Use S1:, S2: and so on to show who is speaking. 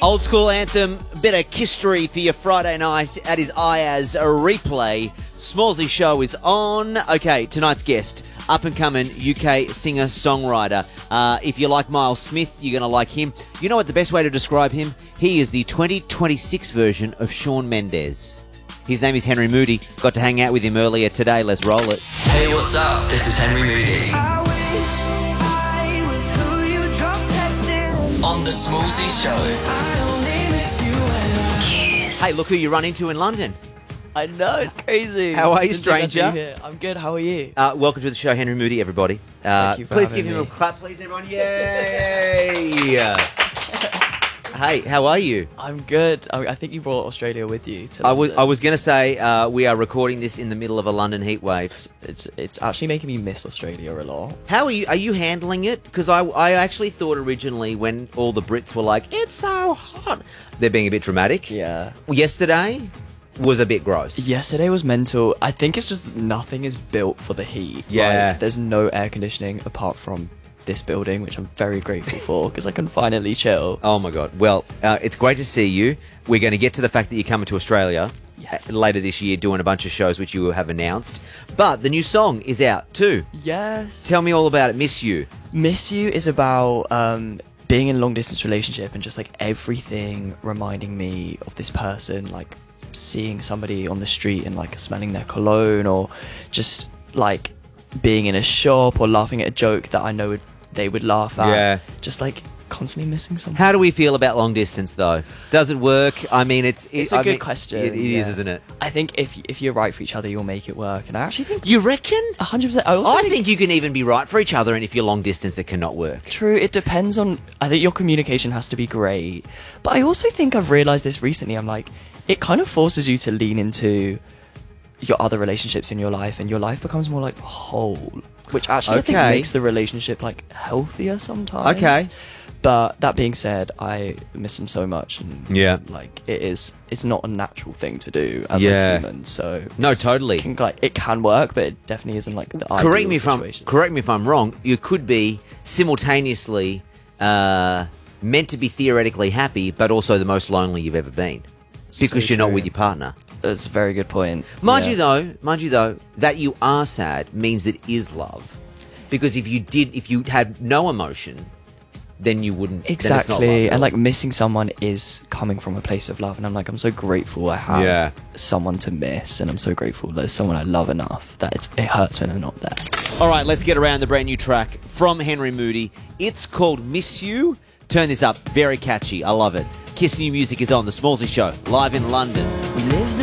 S1: Old school anthem, bit of history for your Friday night at his Ayaz replay. Smallsy Show is on. Okay, tonight's guest, up-and-coming UK singer-songwriter. If you like Miles Smith, you're going to like him. You know what the best way to describe him? He is the 2026 version of Shawn Mendes. His name is Henry Moody. Got to hang out with him earlier today. Let's roll it.
S2: Hey, what's up? This is Henry Moody. On the Smallsy Show.
S1: Hey, look who you run into in London.
S3: I know, it's crazy.
S1: How are you,
S3: Didn't think I'd
S1: stranger?
S3: be here. I'm good, how are you?
S1: Welcome to the show, Henry Moody, everybody.
S3: Thank you for
S1: please
S3: having
S1: give him
S3: me.
S1: a clap, please, everyone. Yay! Hey, how are you?
S3: I'm good. I think you brought Australia with you to
S1: I
S3: London.
S1: was going to say we are recording this in the middle of a London heat wave.
S3: It's actually making me miss Australia a lot.
S1: How are you? Are you handling it? Because I actually thought originally when all the Brits were like, it's so hot, they're being a bit dramatic.
S3: Yeah.
S1: Yesterday was a bit gross.
S3: Yesterday was mental. I think it's just nothing is built for the heat.
S1: Yeah.
S3: Like, there's no air conditioning apart from this building, which I'm very grateful for because I can finally chill.
S1: Oh my God. Well, it's great to see you. We're going to get to the fact that you're coming to Australia later this year doing a bunch of shows which you have announced. But the new song is out too.
S3: Yes.
S1: Tell me all about it. Miss You.
S3: Miss You is about being in a long distance relationship and just like everything reminding me of this person, like seeing somebody on the street and like smelling their cologne, or just like being in a shop or laughing at a joke that I know they would laugh at.
S1: Yeah.
S3: Just like constantly missing something.
S1: How do we feel about long distance though? Does it work? I mean, it's
S3: a good question.
S1: It is,
S3: yeah.
S1: isn't it?
S3: I think if you're right for each other, you'll make it work. And I actually think
S1: You reckon?
S3: 100%. I also
S1: I think you can even be right for each other, and if you're long distance, it cannot work.
S3: True, it depends on... I think your communication has to be great. But I also think I've realised this recently. I'm like, it kind of forces you to lean into your other relationships in your life, and your life becomes more like whole, which actually I think
S1: Okay.
S3: makes the relationship like healthier sometimes.
S1: Okay.
S3: But that being said, I miss them so much, and
S1: Yeah.
S3: like it's not a natural thing to do as
S1: Yeah.
S3: a human. So
S1: No, totally.
S3: it can work, but it definitely isn't like the
S1: Correct
S3: ideal
S1: me
S3: situation.
S1: correct me if I'm wrong. You could be simultaneously meant to be theoretically happy, but also the most lonely you've ever been because
S3: So
S1: you're not
S3: true.
S1: with your partner.
S3: That's a very good point.
S1: Mind
S3: Yeah.
S1: you though, that you are sad means it is love. Because if you had no emotion, then you wouldn't. Then it's not love
S3: Exactly,
S1: at
S3: and
S1: all.
S3: like missing someone is coming from a place of love, and I'm so grateful I have
S1: Yeah.
S3: someone to miss, and I'm so grateful there's someone I love enough that it hurts when they're not there.
S1: All right, let's get around the brand new track from Henry Moody. It's called Miss You. Turn this up, very catchy. I love it. Kiss New Music is on the Smallsy Show, live in London.
S2: We lived